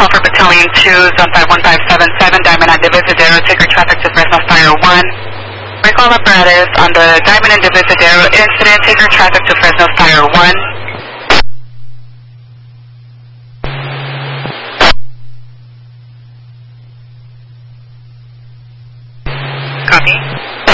call for Battalion 2, Zone 51577, Diamond and Divisadero, ticker traffic to Fresno Fire 1. Recall apparatus on the Diamond and Divisadero incident, ticker traffic to Fresno Fire 1. Copy.